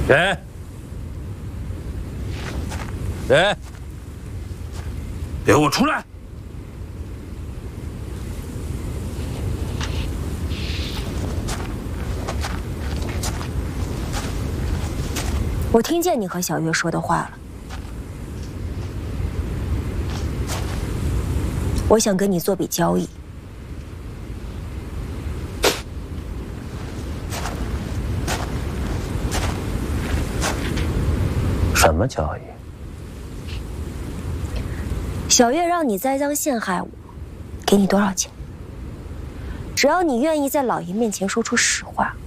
人，人，给我出来！ 我听见你和小月说的话了。我想跟你做笔交易。 什么交易？ 小月让你栽赃陷害我，给你多少钱？只要你愿意在老爷面前说出实话，